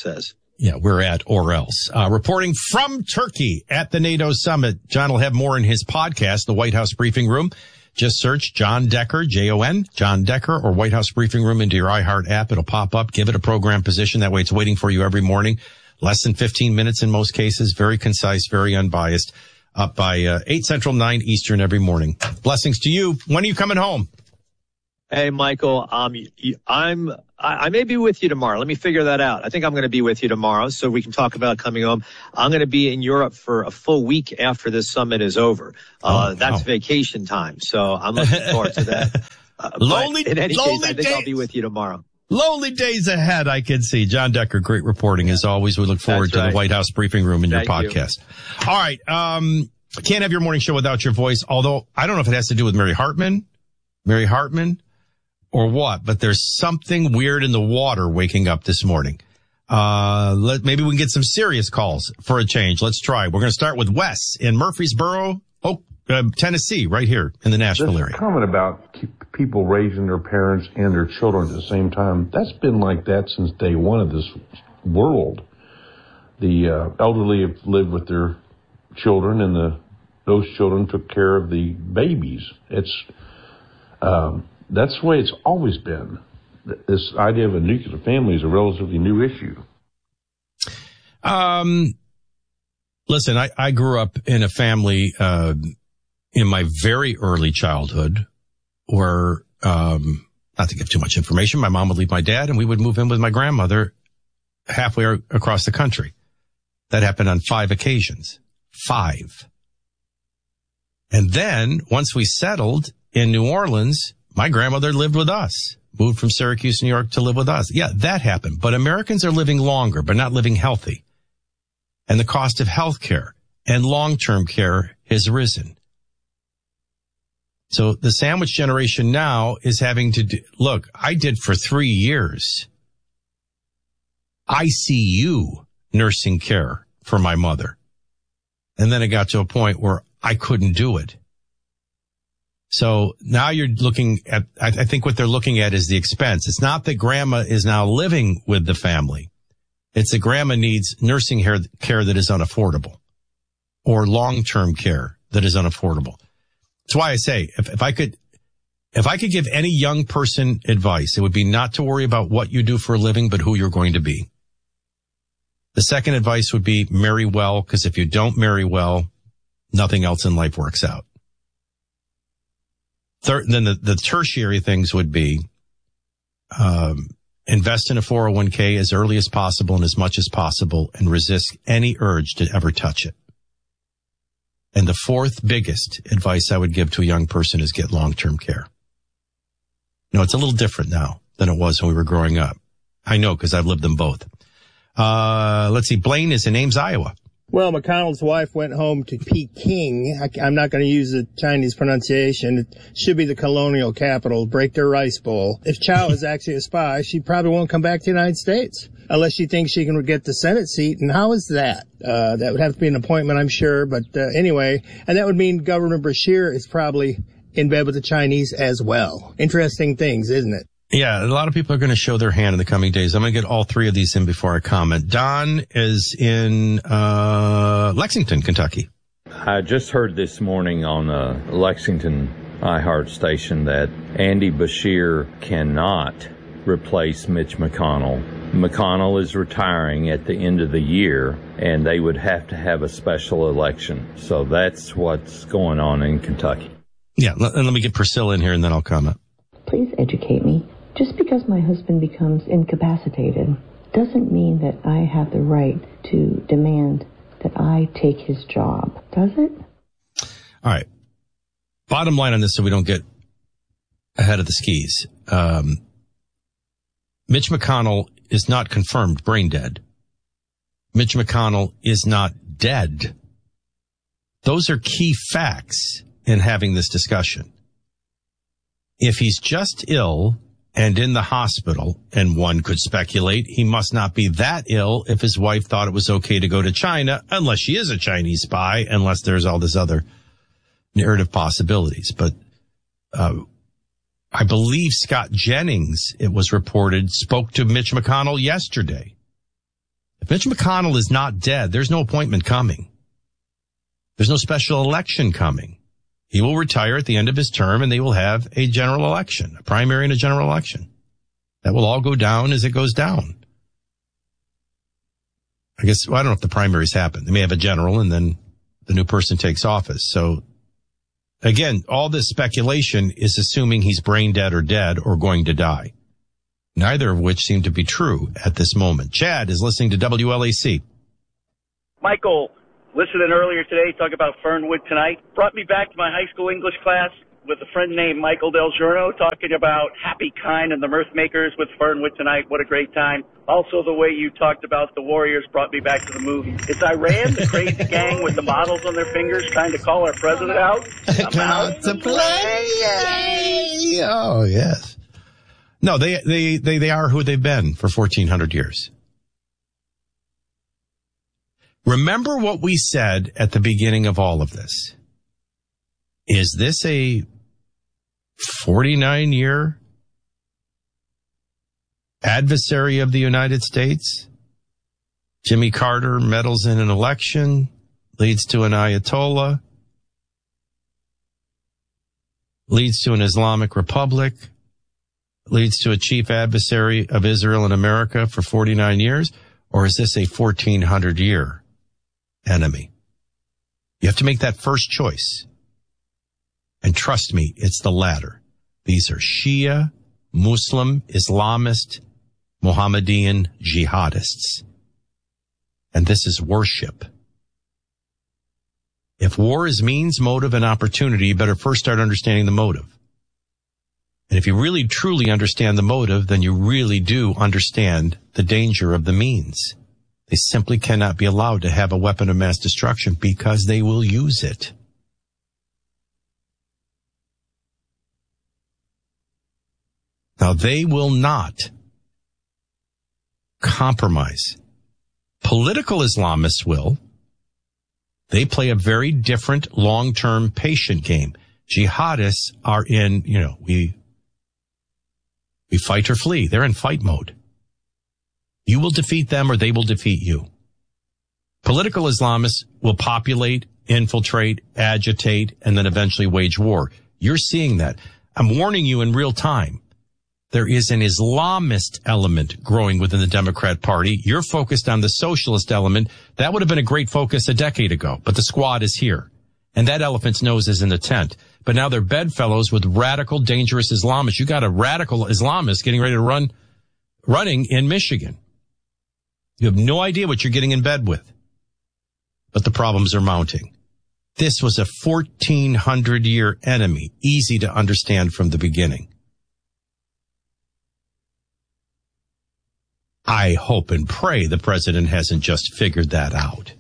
Yeah, we're at or else. Uh, reporting from Turkey at the NATO summit. John will have more in his podcast, The White House Briefing Room. Just search John Decker, J O N, John Decker, or White House Briefing Room into your iHeart app. It'll pop up. Give it a program position. That way it's waiting for you every morning. Less than fifteen minutes in most cases. Very concise, very unbiased. Up by uh, eight Central, nine Eastern every morning. Blessings to you. When are you coming home? Hey, Michael, um, I'm, I, I may be with you tomorrow. Let me figure that out. I think I'm going to be with you tomorrow so we can talk about coming home. I'm going to be in Europe for a full week after this summit is over. Uh, oh, that's wow. vacation time. So I'm looking forward to that. Uh, lonely, in any lonely case, I think days. I'll be with you tomorrow. Lonely days ahead, I can see. John Decker, great reporting as always. We look forward that's to right. the White House Briefing Room in Thank your podcast. You. All right. Um, can't have your morning show without your voice, although I don't know if it has to do with Mary Hartman, Mary Hartman. Or what, but there's something weird in the water waking up this morning. Uh, let, maybe we can get some serious calls for a change. Let's try. We're going to start with Wes in Murfreesboro, oh, uh, Tennessee, right here in the Nashville this area. Comment about people raising their parents and their children at the same time, that's been like that since day one of this world. The uh, elderly have lived with their children, and the those children took care of the babies. It's um That's the way it's always been. This idea of a nuclear family is a relatively new issue. Um, listen, I, I grew up in a family uh, in my very early childhood where, um, not to give too much information, my mom would leave my dad and we would move in with my grandmother halfway across the country. That happened on five occasions. Five. And then once we settled in New Orleans, my grandmother lived with us, moved from Syracuse, New York to live with us. Yeah, that happened. But Americans are living longer, but not living healthy. And the cost of health care and long-term care has risen. So the sandwich generation now is having to do, look, I did for three years I C U nursing care for my mother. And then it got to a point where I couldn't do it. So now you're looking at, I think what they're looking at is the expense. It's not that grandma is now living with the family. It's that grandma needs nursing care that is unaffordable or long-term care that is unaffordable. That's why I say, if, if I could, if I could give any young person advice, it would be not to worry about what you do for a living, but who you're going to be. The second advice would be marry well, because if you don't marry well, nothing else in life works out. Third, then the, the tertiary things would be um, invest in a four oh one k as early as possible and as much as possible and resist any urge to ever touch it. And the fourth biggest advice I would give to a young person is get long-term care. No, it's a little different now than it was when we were growing up. I know because I've lived them both. Uh, let's see. Blaine is in Ames, Iowa. Well, McConnell's wife went home to Peking. I, I'm not going to use the Chinese pronunciation. It should be the colonial capital. Break their rice bowl. If Chow is actually a spy, she probably won't come back to the United States unless she thinks she can get the Senate seat. And how is that? Uh, that would have to be an appointment, I'm sure. But uh, anyway, and that would mean Governor Bashir is probably in bed with the Chinese as well. Interesting things, isn't it? Yeah, a lot of people are going to show their hand in the coming days. I'm going to get all three of these in before I comment. Don is in uh Lexington, Kentucky. I just heard this morning on uh, Lexington iHeart station that Andy Bashir cannot replace Mitch McConnell. McConnell is retiring at the end of the year, and they would have to have a special election. So that's what's going on in Kentucky. Yeah, and let me get Priscilla in here, and then I'll comment. Please educate me. Just because my husband becomes incapacitated doesn't mean that I have the right to demand that I take his job, does it? All right. Bottom line on this, so we don't get ahead of the skis. Um, Mitch McConnell is not confirmed brain dead. Mitch McConnell is not dead. Those are key facts in having this discussion. If he's just ill and in the hospital, and one could speculate he must not be that ill if his wife thought it was okay to go to China, unless she is a Chinese spy, unless there's all this other narrative possibilities. But uh, I believe Scott Jennings, it was reported, spoke to Mitch McConnell yesterday. If Mitch McConnell is not dead, there's no appointment coming. There's no special election coming. He will retire at the end of his term, and they will have a general election, a primary and a general election. That will all go down as it goes down. I guess, well, I don't know if the primaries happen. They may have a general, and then the new person takes office. So, again, all this speculation is assuming he's brain dead or dead or going to die. Neither of which seem to be true at this moment. Chad is listening to W L A C. Michael, listening earlier today, talk about Fernwood tonight. Brought me back to my high school English class with a friend named Michael Del Giorno, talking about Happy Kind and the Mirth Makers with Fernwood tonight. What a great time. Also, the way you talked about the Warriors brought me back to the movie. It's Iran, the crazy gang with the bottles on their fingers trying to call our president out. Come out to play. Oh, yes. No, they, they, they, they are who they've been for fourteen hundred years. Remember what we said at the beginning of all of this. Is this a forty-nine year adversary of the United States? Jimmy Carter meddles in an election, leads to an Ayatollah, leads to an Islamic Republic, leads to a chief adversary of Israel and America for forty-nine years? Or is this a fourteen hundred year enemy? You have to make that first choice. And trust me, it's the latter. These are Shia, Muslim, Islamist, Mohammedan jihadists. And this is worship. If war is means, motive, and opportunity, you better first start understanding the motive. And if you really truly understand the motive, then you really do understand the danger of the means. They simply cannot be allowed to have a weapon of mass destruction because they will use it. Now, they will not compromise. Political Islamists will. They play a very different long-term patient game. Jihadists are in, you know, we, we fight or flee. They're in fight mode. You will defeat them or they will defeat you. Political Islamists will populate, infiltrate, agitate, and then eventually wage war. You're seeing that. I'm warning you in real time. There is an Islamist element growing within the Democrat Party. You're focused on the socialist element. That would have been a great focus a decade ago, but the squad is here. And that elephant's nose is in the tent. But now they're bedfellows with radical, dangerous Islamists. You got a radical Islamist getting ready to run, running in Michigan. You have no idea what you're getting in bed with. But the problems are mounting. This was a fourteen hundred year enemy, easy to understand from the beginning. I hope and pray the president hasn't just figured that out.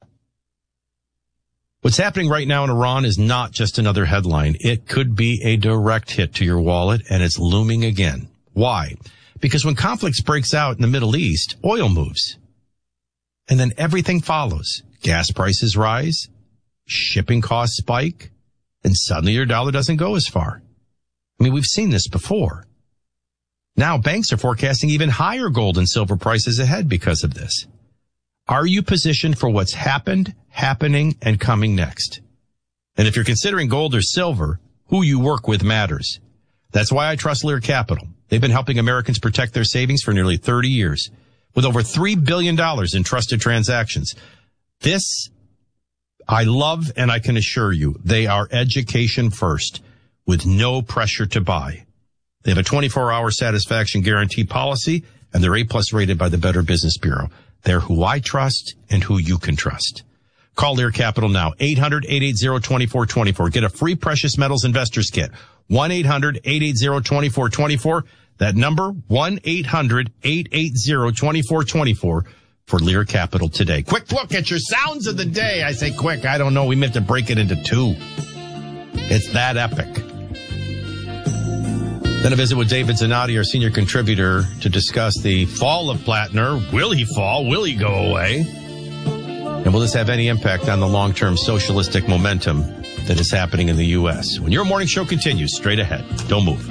What's happening right now in Iran is not just another headline. It could be a direct hit to your wallet, and it's looming again. Why? Because when conflicts breaks out in the Middle East, oil moves. And then everything follows. Gas prices rise, shipping costs spike, and suddenly your dollar doesn't go as far. I mean, we've seen this before. Now banks are forecasting even higher gold and silver prices ahead because of this. Are you positioned for what's happened, happening, and coming next? And if you're considering gold or silver, who you work with matters. That's why I trust Lear Capital. They've been helping Americans protect their savings for nearly thirty years with over three billion dollars in trusted transactions. This I love, and I can assure you, they are education first with no pressure to buy. They have a twenty-four hour satisfaction guarantee policy, and they're A-plus rated by the Better Business Bureau. They're who I trust and who you can trust. Call Lear Capital now, eight hundred, eight eight zero, two four two four. Get a free Precious Metals Investors Kit, one eight hundred, eight eight zero, two four two four. That number, one eight hundred, eight eight zero, two four two four for Lear Capital today. Quick look at your sounds of the day. I say quick, I don't know, we meant to break it into two. It's that epic. Then a visit with David Zanotti, our senior contributor, to discuss the fall of Plattner. Will he fall? Will he go away? And will this have any impact on the long-term socialistic momentum that is happening in the U S? When your morning show continues, straight ahead. Don't move.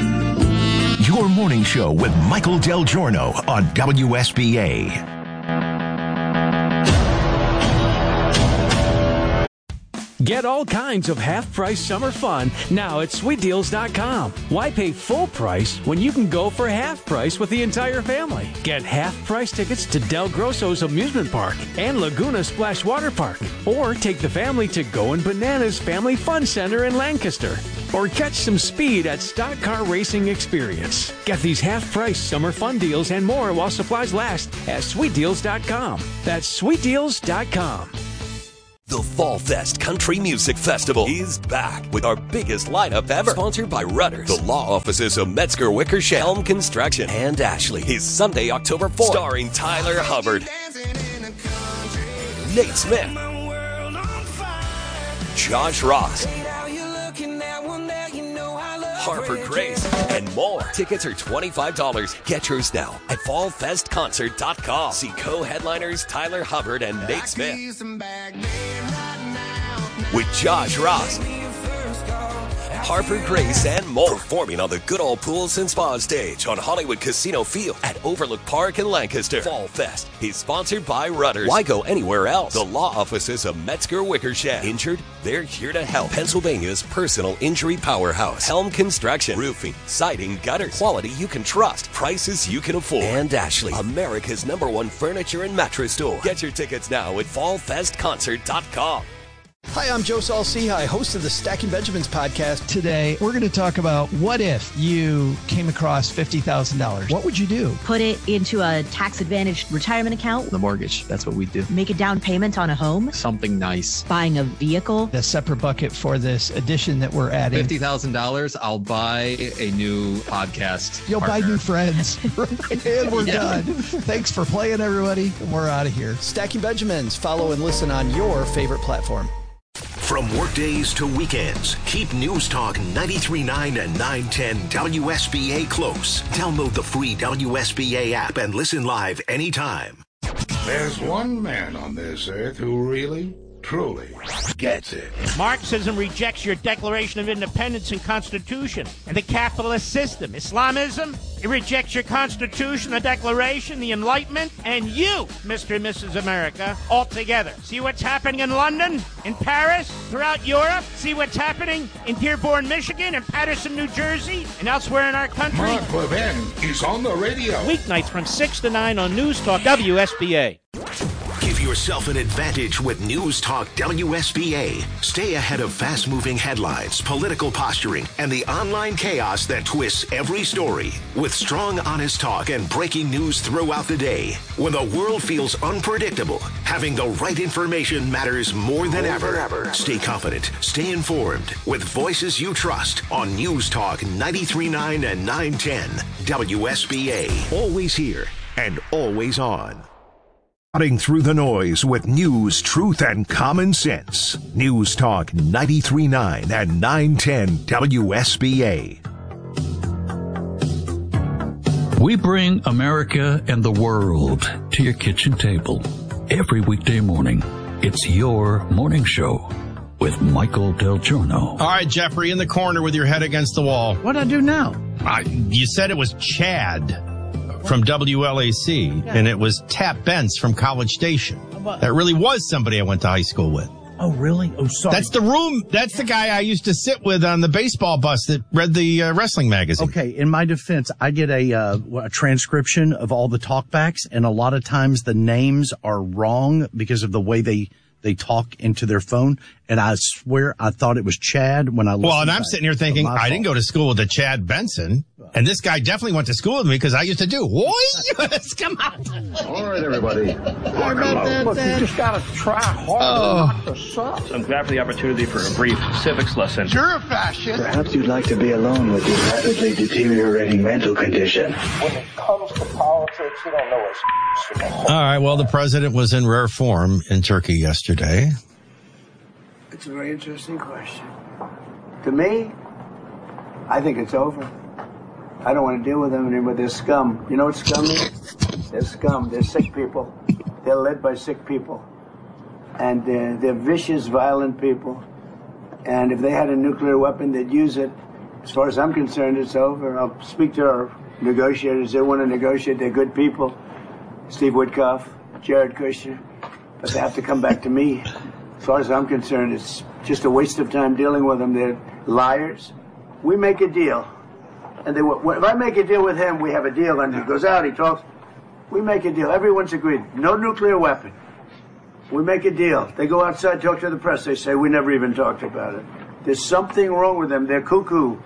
Your morning show with Michael Del Giorno on W S B A. Get all kinds of half-price summer fun now at sweet deals dot com. Why pay full price when you can go for half price with the entire family? Get half-price tickets to Del Grosso's Amusement Park and Laguna Splash Water Park. Or take the family to Goin' Bananas Family Fun Center in Lancaster. Or catch some speed at Stock Car Racing Experience. Get these half-price summer fun deals and more while supplies last at sweet deals dot com. That's sweet deals dot com. The Fall Fest Country Music Festival is back with our biggest lineup ever. Sponsored by Rudders, the law offices of Metzger Wickersham, Helm Construction, and Ashley. Is Sunday, October fourth. Starring Tyler Hubbard, Nate Smith, Josh Ross, Harper Grace, and more. Tickets are twenty-five dollars. Get yours now at fall fest concert dot com. See co-headliners Tyler Hubbard and Nate Smith with Josh Ross, Harper Grace, and more. Performing on the Good Old Pools and Spa stage on Hollywood Casino Field at Overlook Park in Lancaster. Fall Fest is sponsored by Rudders. Why go anywhere else? The law offices of Metzger Wickersham. Injured? They're here to help. Pennsylvania's personal injury powerhouse. Helm Construction. Roofing, siding, gutters. Quality you can trust. Prices you can afford. And Ashley, America's number one furniture and mattress store. Get your tickets now at fall fest concert dot com. Hi, I'm Joe Saul-Sehy, host of the Stacking Benjamins podcast. Today, we're going to talk about what if you came across fifty thousand dollars. What would you do? Put it into a tax-advantaged retirement account. The mortgage, that's what we do. Make a down payment on a home. Something nice. Buying a vehicle. A separate bucket for this edition that we're adding. fifty thousand dollars, I'll buy a new podcast You'll partner. buy new friends. And we're Yeah. done. Thanks for playing, everybody. We're out of here. Stacking Benjamins. Follow and listen on your favorite platform. From workdays to weekends, keep News Talk ninety-three point nine and nine ten W S B A close. Download the free W S B A app and listen live anytime. There's one man on this earth who really, truly gets it. Marxism rejects your Declaration of Independence and Constitution and the capitalist system. Islamism, it rejects your Constitution, the Declaration, the Enlightenment, and you, Mister and Missus America, altogether. See what's happening in London, in Paris, throughout Europe? See what's happening in Dearborn, Michigan, and Patterson, New Jersey, and elsewhere in our country? Mark Levin is on the radio. Weeknights from six to nine on News Talk W S B A. Give yourself an advantage with News Talk W S B A. Stay ahead of fast-moving headlines, political posturing, and the online chaos that twists every story. With strong, honest talk and breaking news throughout the day. When the world feels unpredictable, having the right information matters more than ever. Stay confident, stay informed, with voices you trust on News Talk ninety-three point nine and nine ten W S B A. Always here and always on. Cutting through the noise with news, truth, and common sense. News Talk ninety-three point nine and nine ten W S B A. We bring America and the world to your kitchen table every weekday morning. It's your morning show with Michael Del Giorno. All right, Jeffrey, in the corner with your head against the wall. What'd I do now? Uh, you said it was Chad from W L A C, yeah. And it was Tap Bentz from College Station. That really was somebody I went to high school with. Oh, really? Oh, sorry. That's the room. That's the guy I used to sit with on the baseball bus that read the uh, wrestling magazine. Okay, in my defense, I get a, uh, a transcription of all the talkbacks, and a lot of times the names are wrong because of the way they they talk into their phone. And I swear I thought it was Chad when I listened. Well, and I'm back. sitting here thinking, I didn't go to school with a Chad Benson. And this guy definitely went to school with me because I used to do. Yes, come on. All right, everybody. Look, you just got to try hard Oh. not to suck. So I'm glad for the opportunity for a brief civics lesson. You're a fascist. Perhaps you'd like to be alone with your rapidly deteriorating mental condition. When it comes to politics, you don't know what's All right, well, the president was in rare form in Turkey yesterday. It's a very interesting question. To me, I think it's over. I don't want to deal with them anymore. They're scum. You know what scum is? They're scum. They're sick people. They're led by sick people. And uh, they're vicious, violent people. And if they had a nuclear weapon, they'd use it. As far as I'm concerned, it's over. I'll speak to our negotiators. They want to negotiate. They're good people. Steve Witkoff, Jared Kushner. But they have to come back to me. As far as I'm concerned, it's just a waste of time dealing with them. They're liars. We make a deal. And they, if I make a deal with him, we have a deal, and he goes out, he talks. We make a deal. Everyone's agreed. No nuclear weapon. We make a deal. They go outside, talk to the press. They say, we never even talked about it. There's something wrong with them. They're cuckoo.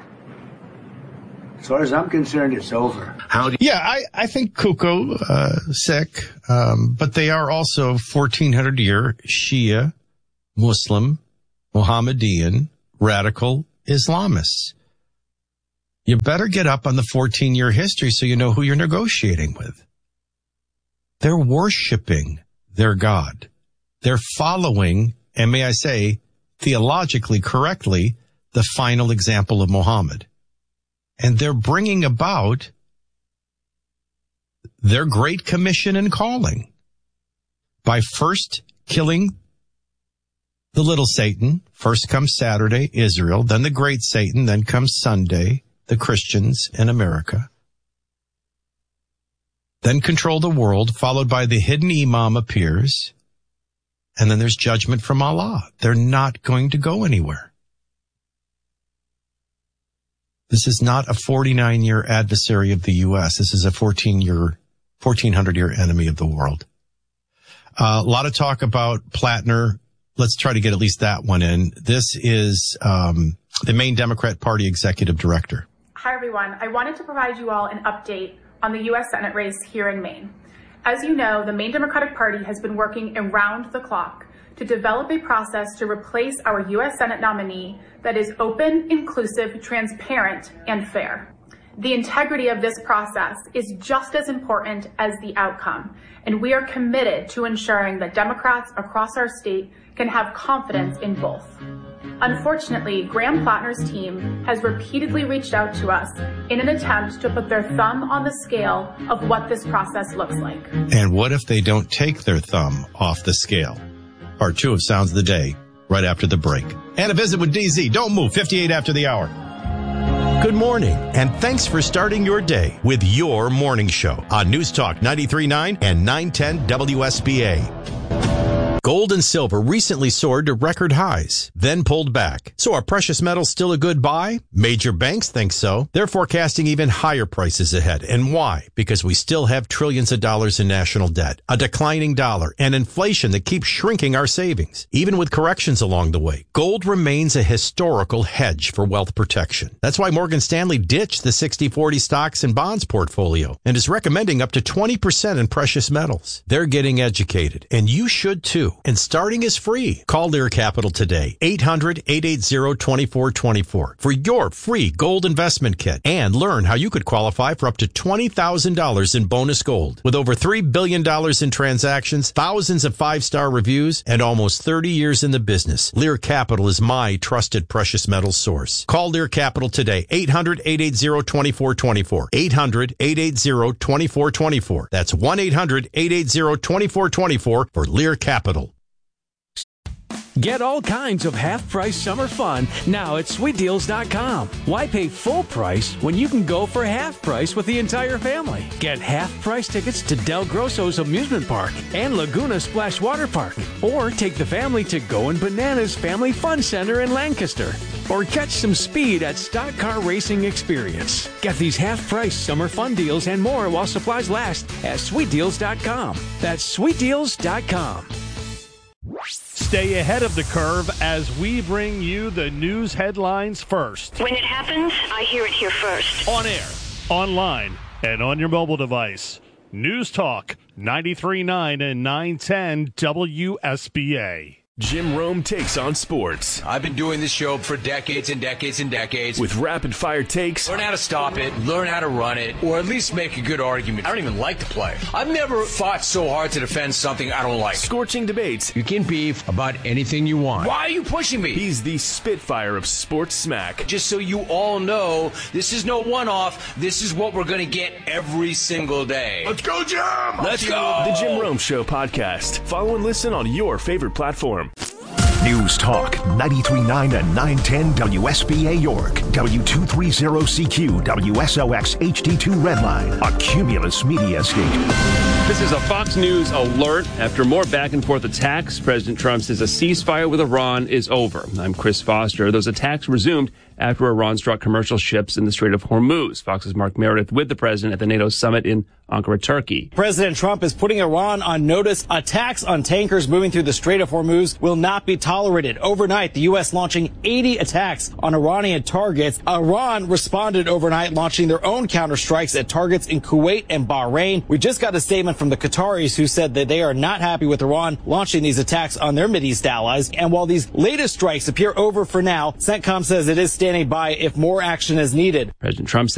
As far as I'm concerned, it's over. How do you- yeah, I, I think cuckoo, uh, sick, um, but they are also fourteen hundred year Shia, Muslim, Mohammedan, radical Islamists. You better get up on the fourteen year history so you know who you're negotiating with. They're worshiping their God. They're following, and may I say, theologically correctly, the final example of Muhammad. And they're bringing about their great commission and calling by first killing the little Satan. First comes Saturday, Israel, then the great Satan, then comes Sunday, the Christians in America. Then control the world, followed by the hidden imam appears, and then there's judgment from Allah. They're not going to go anywhere. This is not a forty-nine year adversary of the U S. This is a fourteen year, fourteen hundred year enemy of the world. Uh, a lot of talk about Plattner. Let's try to get at least that one in. This is um, the Maine Democrat Party executive director. Hi, everyone. I wanted to provide you all an update on the U S Senate race here in Maine. As you know, the Maine Democratic Party has been working around the clock to develop a process to replace our U S Senate nominee that is open, inclusive, transparent, and fair. The integrity of this process is just as important as the outcome, and we are committed to ensuring that Democrats across our state can have confidence in both. Unfortunately, Graham Plattner's team has repeatedly reached out to us in an attempt to put their thumb on the scale of what this process looks like. And what if they don't take their thumb off the scale? Part two of Sounds of the Day, right after the break. And a visit with D Z. Don't move, fifty-eight after the hour. Good morning, and thanks for starting your day with your morning show on News Talk ninety-three point nine and nine ten W S B A. Gold and silver recently soared to record highs, then pulled back. So are precious metals still a good buy? Major banks think so. They're forecasting even higher prices ahead. And why? Because we still have trillions of dollars in national debt, a declining dollar, and inflation that keeps shrinking our savings. Even with corrections along the way, gold remains a historical hedge for wealth protection. That's why Morgan Stanley ditched the sixty forty stocks and bonds portfolio and is recommending up to twenty percent in precious metals. They're getting educated, and you should too. And starting is free. Call Lear Capital today, eight hundred, eight eight zero, two four two four for your free gold investment kit and learn how you could qualify for up to twenty thousand dollars in bonus gold. With over three billion dollars in transactions, thousands of five-star reviews, and almost thirty years in the business, Lear Capital is my trusted precious metals source. Call Lear Capital today, eight hundred, eight eight zero, two four two four, eight hundred, eight eight zero, two four two four. That's one eight hundred, eight eight zero, two four two four for Lear Capital. Get all kinds of half-price summer fun now at sweet deals dot com. Why pay full price when you can go for half price with the entire family? Get half-price tickets to Del Grosso's Amusement Park and Laguna Splash Water Park. Or take the family to Goin' Bananas Family Fun Center in Lancaster. Or catch some speed at Stock Car Racing Experience. Get these half-price summer fun deals and more while supplies last at sweet deals dot com. That's sweet deals dot com. Stay ahead of the curve as we bring you the news headlines first. When it happens, I hear it here first. On air, online, and on your mobile device. News Talk ninety-three point nine and nine ten W S B A. Jim Rome takes on sports. I've been doing this show for decades and decades and decades. With rapid-fire takes. Learn how to stop it, learn how to run it, or at least make a good argument. I don't even like to play. I've never fought so hard to defend something I don't like. Scorching debates. You can beef about anything you want. Why are you pushing me? He's the Spitfire of sports smack. Just so you all know, this is no one-off. This is what we're going to get every single day. Let's go, Jim! Let's go! The Jim Rome Show podcast. Follow and listen on your favorite platform. News Talk ninety-three point nine and nine ten W S B A York, W two thirty C Q, W S O X H D two Redline, a Cumulus media station. This is a Fox News alert. After more back and forth attacks, President Trump says a ceasefire with Iran is over. I'm Chris Foster. Those attacks resumed after Iran struck commercial ships in the Strait of Hormuz. Fox's Mark Meredith with the president at the NATO summit in Ankara, Turkey. President Trump is putting Iran on notice. Attacks on tankers moving through the Strait of Hormuz will not be tolerated. Overnight, the U S launching eighty attacks on Iranian targets. Iran responded overnight, launching their own counterstrikes at targets in Kuwait and Bahrain. We just got a statement from the Qataris who said that they are not happy with Iran launching these attacks on their Mideast allies. And while these latest strikes appear over for now, CENTCOM says it is standing by if more action is needed. President Trump said